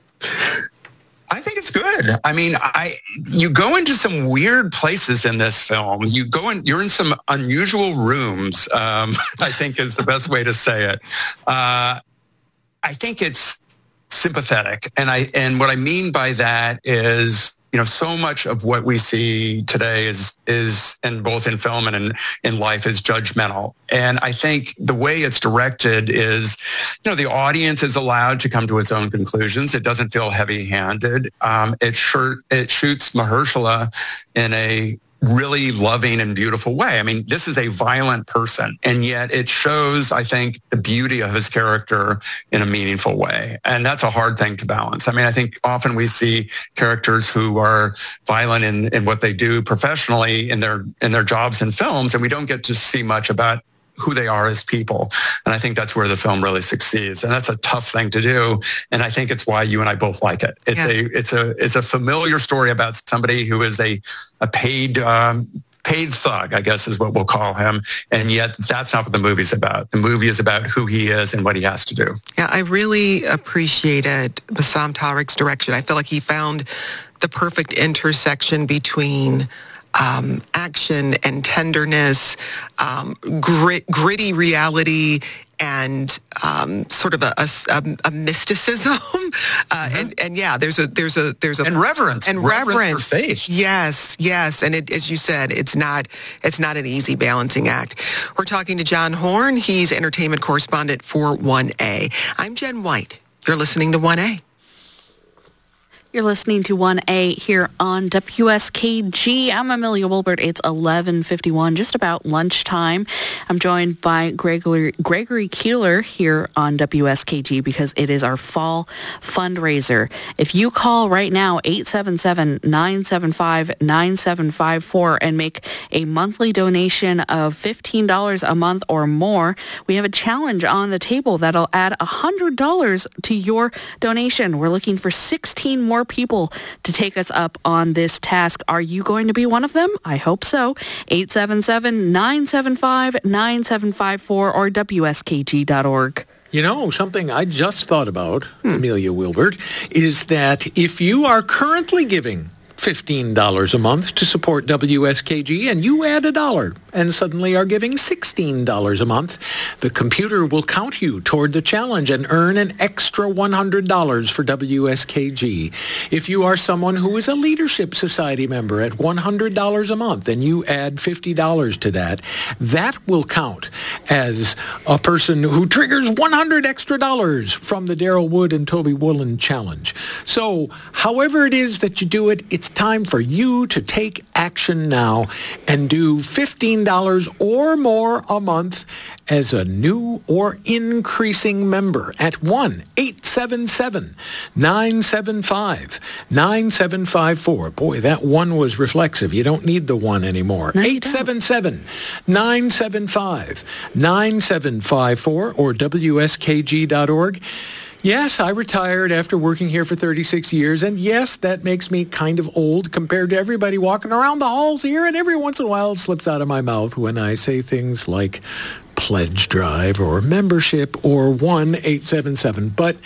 [SPEAKER 7] I think it's good. I mean, I you go into some weird places in this film. You go in, you're in some unusual rooms, um, I think is the best way to say it. Uh, I think it's sympathetic. And I and what I mean by that is, you know, so much of what we see today is, is and both in film and in, in life is judgmental. And I think the way it's directed is, you know, the audience is allowed to come to its own conclusions. It doesn't feel heavy-handed. Um, it, sure, it shoots Mahershala in a really loving and beautiful way. I mean, this is a violent person, and yet it shows, I think, the beauty of his character in a meaningful way. And that's a hard thing to balance. I mean, I think often we see characters who are violent in, in what they do professionally in their in their jobs in films, and we don't get to see much about who they are as people. And I think that's where the film really succeeds. And that's a tough thing to do. And I think it's why you and I both like it. It's yeah. a it's a it's a familiar story about somebody who is a a paid um, paid thug, I guess is what we'll call him. And yet that's not what the movie's about. The movie is about who he is and what he has to do.
[SPEAKER 2] Yeah, I really appreciated Bassam Tariq's direction. I feel like he found the perfect intersection between Um, action and tenderness, um, grit, gritty reality, and um, sort of a, a, a mysticism. uh, mm-hmm. and, and yeah, there's a there's a there's a
[SPEAKER 7] and reverence
[SPEAKER 2] and
[SPEAKER 7] reverence,
[SPEAKER 2] reverence
[SPEAKER 7] for faith.
[SPEAKER 2] Yes, yes, and it, as you said, it's not it's not an easy balancing act. We're talking to John Horn. He's entertainment correspondent for one A. I'm Jen White. You're listening to one A.
[SPEAKER 6] You're listening to one A here on W S K G. I'm Amelia Wilbert. It's eleven fifty-one, just about lunchtime. I'm joined by Gregory, Gregory Keeler here on W S K G because it is our fall fundraiser. If you call right now, eight seven seven, nine seven five, nine seven five four, and make a monthly donation of fifteen dollars a month or more, we have a challenge on the table that'll add one hundred dollars to your donation. We're looking for sixteen more people to take us up on this task. Are you going to be one of them? I hope so. eight seven seven, nine seven five, nine seven five four or W S K G dot org.
[SPEAKER 4] You know, something I just thought about, hmm. Amelia Wilbert, is that if you are currently giving fifteen dollars a month to support W S K G, and you add a dollar and suddenly are giving sixteen dollars a month. The computer will count you toward the challenge and earn an extra one hundred dollars for W S K G. If you are someone who is a Leadership Society member at one hundred dollars a month and you add fifty dollars to that, that will count as a person who triggers one hundred extra dollars from the Daryl Wood and Toby Woolen challenge. So however it is that you do it, it's time for you to take action now and do fifteen dollars or more a month as a new or increasing member at one eight seven seven nine seven five nine seven five four. Boy, that one was reflexive. You don't need the one anymore.
[SPEAKER 6] No,
[SPEAKER 4] eight seven seven nine seven five nine seven five four or W S K G dot org. Yes, I retired after working here for thirty-six years, and yes, that makes me kind of old compared to everybody walking around the halls here, and every once in a while it slips out of my mouth when I say things like pledge drive or membership or one eight seven seven. But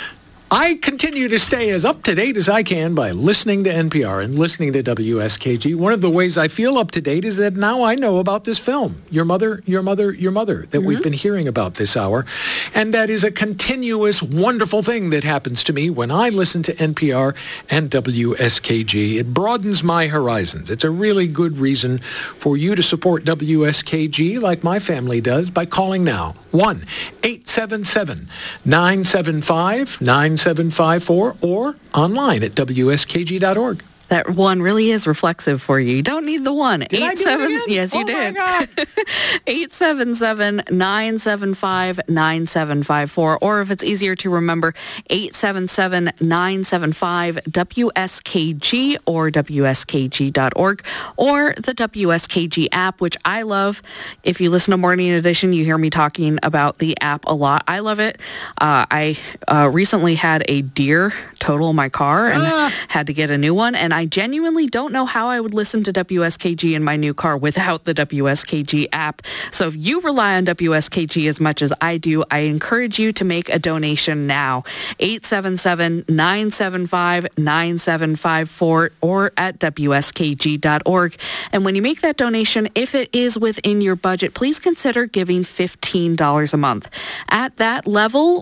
[SPEAKER 4] I continue to stay as up-to-date as I can by listening to N P R and listening to W S K G. One of the ways I feel up-to-date is that now I know about this film, Your Mother, Your Mother, Your Mother, that mm-hmm. we've been hearing about this hour. And that is a continuous, wonderful thing that happens to me when I listen to N P R and W S K G. It broadens my horizons. It's a really good reason for you to support W S K G like my family does by calling now. one eight seven seven nine seven five nine seven five four or online at W S K G dot org.
[SPEAKER 6] That one really is reflexive for you. You don't need the one.
[SPEAKER 4] Did I do it again?
[SPEAKER 6] Yes, you
[SPEAKER 4] oh
[SPEAKER 6] did.
[SPEAKER 4] My God.
[SPEAKER 6] eight seven seven nine seven five nine seven five four. Or if it's easier to remember, eight seven seven nine seven five W S K G or W S K G dot org or the W S K G app, which I love. If you listen to Morning Edition, you hear me talking about the app a lot. I love it. Uh, I uh, recently had a deer total my car and ah. had to get a new one, and I genuinely don't know how I would listen to W S K G in my new car without the W S K G app. So if you rely on W S K G as much as I do, I encourage you to make a donation now. eight seven seven nine seven five nine seven five four or at W S K G dot org. And when you make that donation, if it is within your budget, please consider giving fifteen dollars a month. At that level,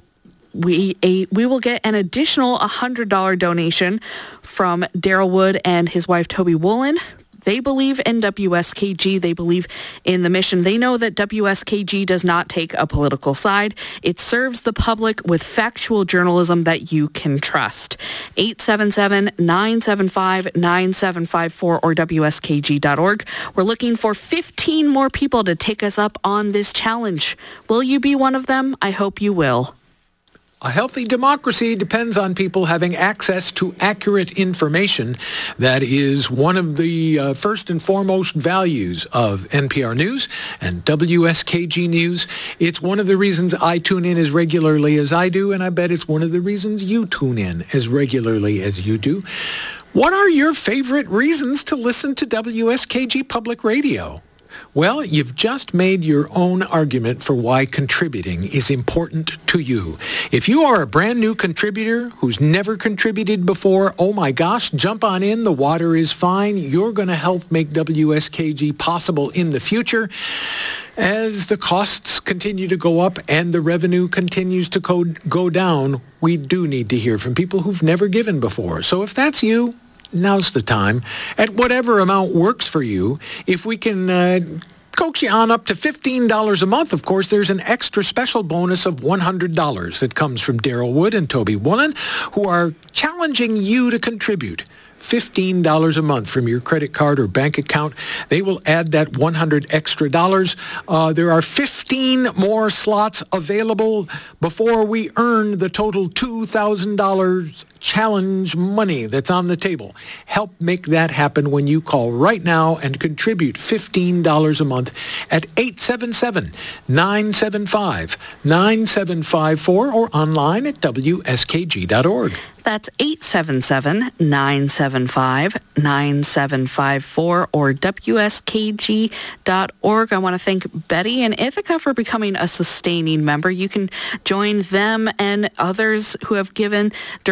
[SPEAKER 6] we a, we will get an additional one hundred dollars donation from Daryl Wood and his wife, Toby Woolen. They believe in W S K G. They believe in the mission. They know that W S K G does not take a political side. It serves the public with factual journalism that you can trust. eight seven seven nine seven five nine seven five four or W S K G dot org. We're looking for fifteen more people to take us up on this challenge. Will you be one of them? I hope you will.
[SPEAKER 4] A healthy democracy depends on people having access to accurate information. That is one of the uh, first and foremost values of N P R News and W S K G News. It's one of the reasons I tune in as regularly as I do, and I bet it's one of the reasons you tune in as regularly as you do. What are your favorite reasons to listen to W S K G Public Radio? Well, you've just made your own argument for why contributing is important to you. If you are a brand new contributor who's never contributed before, oh my gosh, jump on in. The water is fine. You're going to help make W S K G possible in the future. As the costs continue to go up and the revenue continues to go, go down, we do need to hear from people who've never given before. So if that's you, now's the time. At whatever amount works for you, if we can uh, coax you on up to fifteen dollars a month, of course, there's an extra special bonus of one hundred dollars that comes from Daryl Wood and Toby Woolen, who are challenging you to contribute fifteen dollars a month from your credit card or bank account. They will add that one hundred extra dollars. Uh, there are fifteen more slots available before we earn the total two thousand dollars challenge money that's on the table. Help make that happen when you call right now and contribute fifteen dollars a month at eight seven seven nine seven five nine seven five four or online at W S K G dot org.
[SPEAKER 6] That's eight seven seven nine seven five nine seven five four or W S K G dot org. I want to thank Betty and Ithaca for becoming a sustaining member. You can join them and others who have given during one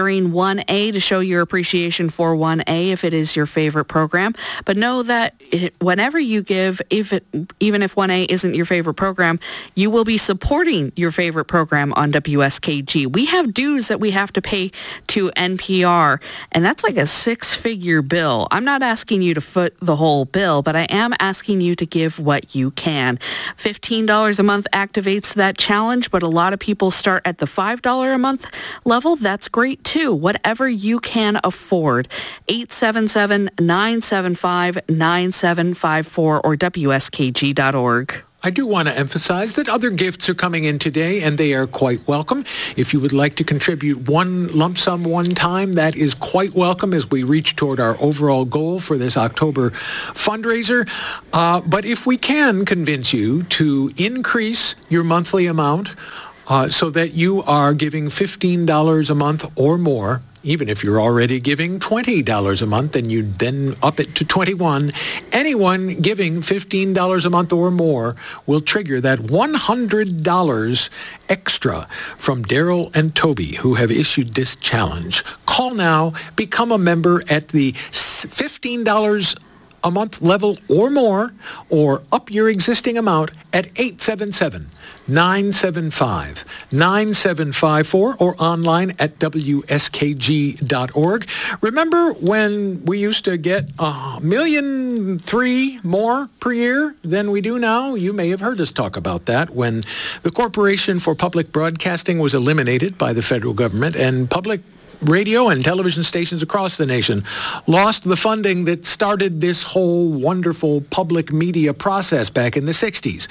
[SPEAKER 6] one A to show your appreciation for one A if it is your favorite program. But know that it, whenever you give, if it, even if one A isn't your favorite program, you will be supporting your favorite program on W S K G. We have dues that we have to pay to N P R, and that's like a six-figure bill. I'm not asking you to foot the whole bill, but I am asking you to give what you can. fifteen dollars a month activates that challenge, but a lot of people start at the five dollars a month level. That's great too. Whatever you can afford. eight seven seven, nine seven five, nine seven five four or W S K G dot org.
[SPEAKER 4] I do want to emphasize that other gifts are coming in today, and they are quite welcome. If you would like to contribute one lump sum one time, that is quite welcome as we reach toward our overall goal for this October fundraiser. Uh, but if we can convince you to increase your monthly amount uh, so that you are giving fifteen dollars a month or more, even if you're already giving twenty dollars a month and you then up it to twenty-one dollars, anyone giving fifteen dollars a month or more will trigger that one hundred dollars extra from Daryl and Toby, who have issued this challenge. Call now, become a member at the fifteen dollars a month level or more, or up your existing amount at eight seven seven, nine seven five, nine seven five four or online at W S K G dot org. Remember when we used to get a million three more per year than we do now? You may have heard us talk about that when the Corporation for Public Broadcasting was eliminated by the federal government and public radio and television stations across the nation lost the funding that started this whole wonderful public media process back in the sixties.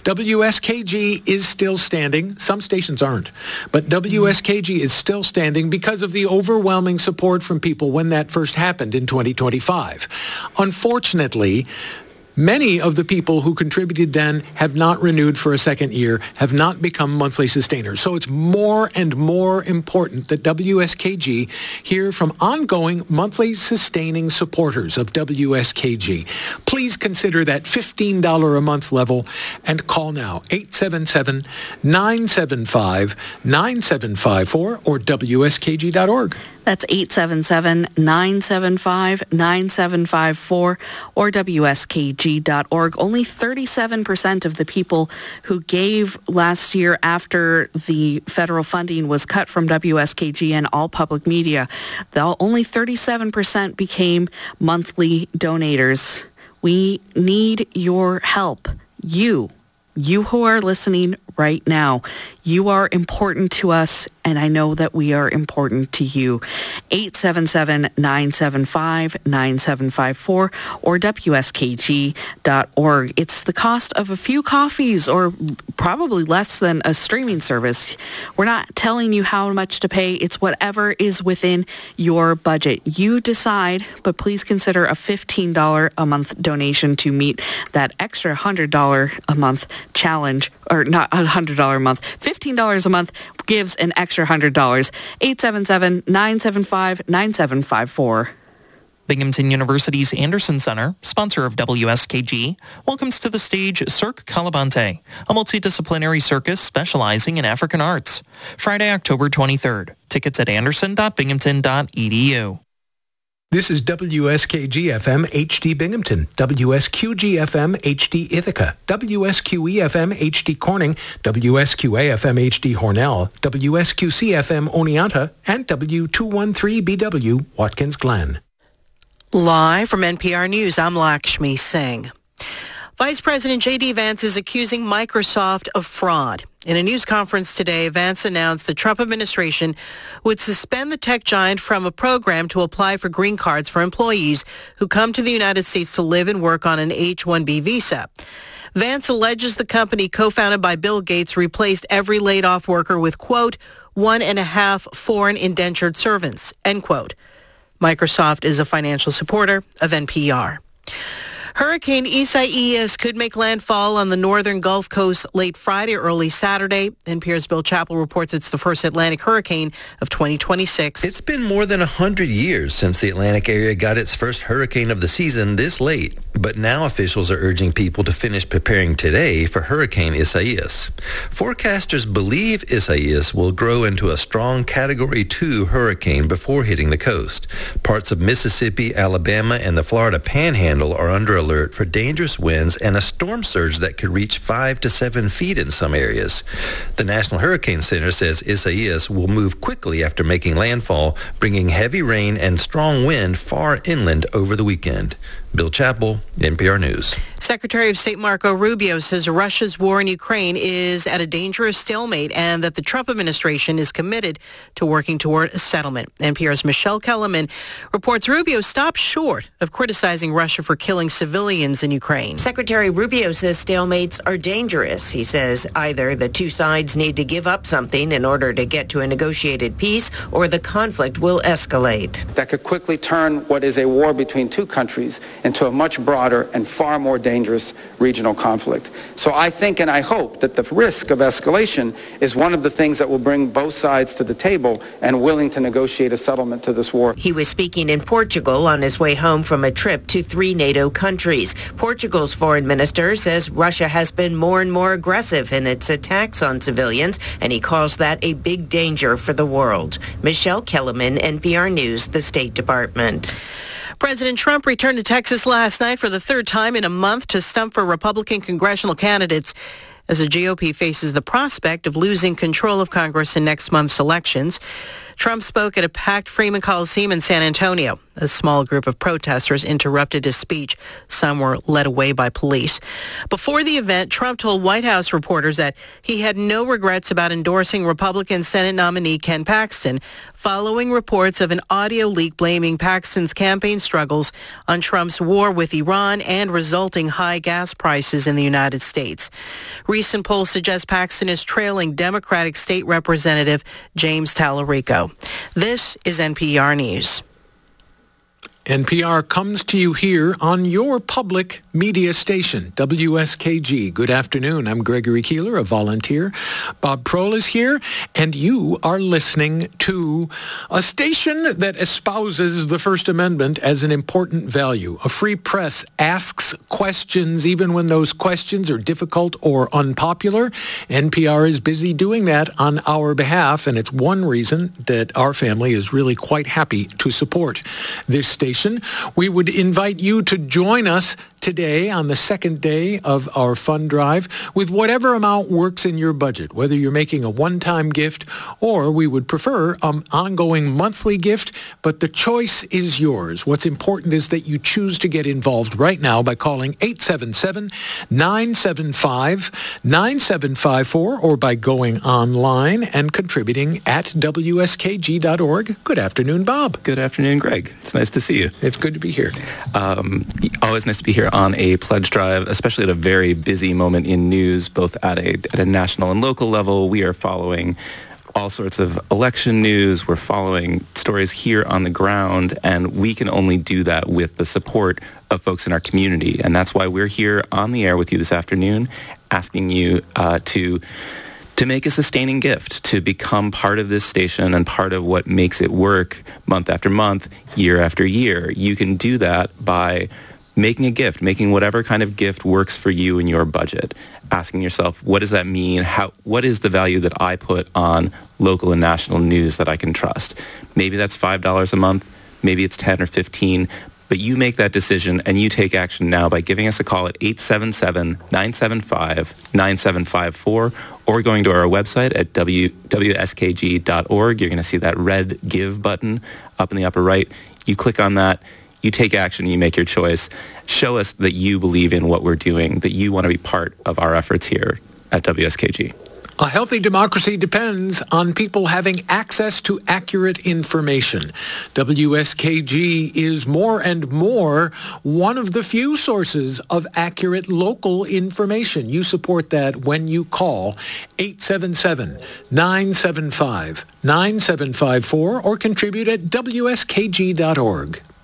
[SPEAKER 4] W S K G is still standing. Some stations aren't, but W S K G is still standing because of the overwhelming support from people when that first happened in twenty twenty-five. Unfortunately, many of the people who contributed then have not renewed for a second year, have not become monthly sustainers. So it's more and more important that W S K G hear from ongoing monthly sustaining supporters of W S K G. Please consider that fifteen dollars a month level and call now, eight seven seven, nine seven five, nine seven five four or W S K G dot org.
[SPEAKER 6] That's eight seven seven, nine seven five, nine seven five four or W S K G dot org. Only thirty-seven percent of the people who gave last year after the federal funding was cut from W S K G and all public media, only thirty-seven percent became monthly donators. We need your help. You, you who are listening right now, you are important to us, and I know that we are important to you. eight seven seven, nine seven five, nine seven five four or W S K G dot org. It's the cost of a few coffees or probably less than a streaming service. We're not telling you how much to pay. It's whatever is within your budget. You decide, but please consider a fifteen dollars a month donation to meet that extra one hundred dollars a month challenge, or not one hundred dollars a month, fifteen dollars a month gives an extra one hundred dollars. eight seven seven, nine seven five, nine seven five four.
[SPEAKER 8] Binghamton University's Anderson Center, sponsor of W S K G, welcomes to the stage Cirque Calabante, a multidisciplinary circus specializing in African arts. Friday, October twenty-third. Tickets at anderson dot binghamton dot e d u.
[SPEAKER 4] This is W S K G F M H D Binghamton, W S Q G F M H D Ithaca, W S Q E F M H D Corning, W S Q A F M H D Hornell, W S Q C F M Oneonta, and W two thirteen B W Watkins Glen.
[SPEAKER 9] Live from N P R News, I'm Lakshmi Singh. Vice President J D. Vance is accusing Microsoft of fraud. In a news conference today, Vance announced the Trump administration would suspend the tech giant from a program to apply for green cards for employees who come to the United States to live and work on an H one B visa. Vance alleges the company co-founded by Bill Gates replaced every laid-off worker with, quote, one and a half foreign indentured servants, end quote. Microsoft is a financial supporter of N P R. Hurricane Isaias could make landfall on the northern Gulf Coast late Friday, early Saturday. N P R's Bill Chappell reports it's the first Atlantic hurricane of twenty twenty-six.
[SPEAKER 10] It's been more than one hundred years since the Atlantic area got its first hurricane of the season this late. But now officials are urging people to finish preparing today for Hurricane Isaias. Forecasters believe Isaias will grow into a strong Category two hurricane before hitting the coast. Parts of Mississippi, Alabama, and the Florida Panhandle are under alert for dangerous winds and a storm surge that could reach five to seven feet in some areas. The National Hurricane Center says Isaias will move quickly after making landfall, bringing heavy rain and strong wind far inland over the weekend. Bill Chappell, N P R News.
[SPEAKER 9] Secretary of State Marco Rubio says Russia's war in Ukraine is at a dangerous stalemate and that the Trump administration is committed to working toward a settlement. N P R's Michelle Kellerman reports Rubio stopped short of criticizing Russia for killing civilians in Ukraine.
[SPEAKER 11] Secretary Rubio says stalemates are dangerous. He says either the two sides need to give up something in order to get to a negotiated peace or the conflict will escalate.
[SPEAKER 12] That could quickly turn what is a war between two countries into a much broader and far more dangerous regional conflict. So I think and I hope that the risk of escalation is one of the things that will bring both sides to the table and willing to negotiate a settlement to this war.
[SPEAKER 11] He was speaking in Portugal on his way home from a trip to three NATO countries. Portugal's foreign minister says Russia has been more and more aggressive in its attacks on civilians, and he calls that a big danger for the world. Michelle Kellerman, N P R News, the State Department.
[SPEAKER 9] President Trump returned to Texas last night for the third time in a month to stump for Republican congressional candidates as the G O P faces the prospect of losing control of Congress in next month's elections. Trump spoke at a packed Freeman Coliseum in San Antonio. A small group of protesters interrupted his speech. Some were led away by police. Before the event, Trump told White House reporters that he had no regrets about endorsing Republican Senate nominee Ken Paxton, following reports of an audio leak blaming Paxton's campaign struggles on Trump's war with Iran and resulting high gas prices in the United States. Recent polls suggest Paxton is trailing Democratic State Representative James Tallarico. This is N P R News.
[SPEAKER 4] N P R comes to you here on your public media station, W S K G. Good afternoon. I'm Gregory Keeler, a volunteer. Bob Prohl is here, and you are listening to a station that espouses the First Amendment as an important value. A free press asks questions even when those questions are difficult or unpopular. N P R is busy doing that on our behalf, and it's one reason that our family is really quite happy to support this station. We would invite you to join us today on the second day of our fund drive with whatever amount works in your budget, whether you're making a one-time gift or we would prefer an ongoing monthly gift, but the choice is yours. What's important is that you choose to get involved right now by calling eight seven seven, nine seven five, nine seven five four or by going online and contributing at W S K G dot org. Good afternoon, Bob.
[SPEAKER 13] Good afternoon, Greg. It's nice to see you.
[SPEAKER 4] It's good to be here.
[SPEAKER 13] Um, always nice to be here on a pledge drive, especially at a very busy moment in news, both at a, at a national and local level. We are following all sorts of election news. We're following stories here on the ground, and we can only do that with the support of folks in our community. And that's why we're here on the air with you this afternoon, asking you uh, to to make a sustaining gift, to become part of this station and part of what makes it work month after month, year after year. You can do that by making a gift, making whatever kind of gift works for you in your budget, asking yourself, what does that mean? How, what is the value that I put on local and national news that I can trust? Maybe that's five dollars a month, maybe it's ten or fifteen, but you make that decision and you take action now by giving us a call at eight seven seven, nine seven five, nine seven five four or going to our website at w w s k g dot org. You're going to see that red give button up in the upper right. You click on that. You take action, you make your choice. Show us that you believe in what we're doing, that you want to be part of our efforts here at W S K G.
[SPEAKER 4] A healthy democracy depends on people having access to accurate information. W S K G is more and more one of the few sources of accurate local information. You support that when you call eight seven seven, nine seven five, nine seven five four or contribute at W S K G dot org.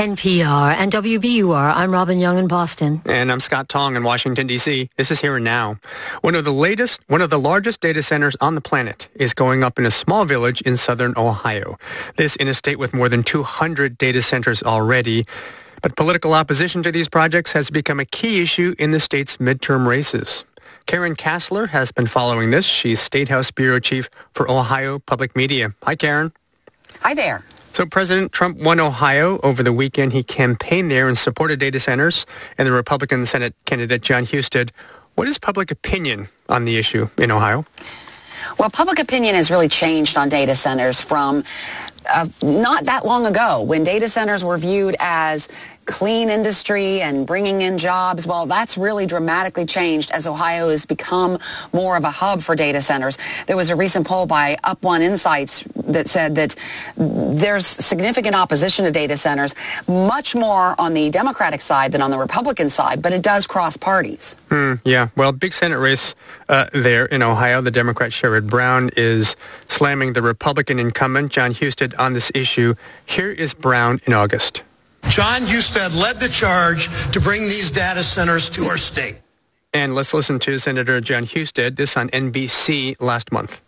[SPEAKER 14] N P R and W B U R, I'm Robin Young in Boston.
[SPEAKER 15] And I'm Scott Tong in Washington, D C. This is Here and Now. One of the latest, one of the largest data centers on the planet is going up in a small village in southern Ohio. This in a state with more than two hundred data centers already. But political opposition to these projects has become a key issue in the state's midterm races. Karen Kassler has been following this. She's State House Bureau Chief for Ohio Public Media. Hi, Karen.
[SPEAKER 16] Hi there.
[SPEAKER 15] So President Trump won Ohio over the weekend. He campaigned there and supported data centers and the Republican Senate candidate Jon Husted. What is public opinion on the issue in Ohio?
[SPEAKER 16] Well, public opinion has really changed on data centers from uh, not that long ago when data centers were viewed as clean industry and bringing in jobs. Well, that's really dramatically changed as Ohio has become more of a hub for data centers. There was a recent poll by Up One Insights that said that there's significant opposition to data centers, much more on the Democratic side than on the Republican side, but it does cross parties.
[SPEAKER 15] Hmm, yeah, well, big Senate race uh, there in Ohio. The Democrat Sherrod Brown is slamming the Republican incumbent Jon Husted on this issue. Here is Brown in August.
[SPEAKER 17] Jon Husted led the charge to bring these data centers to our state.
[SPEAKER 15] And let's listen to Senator Jon Husted, this on N B C last month.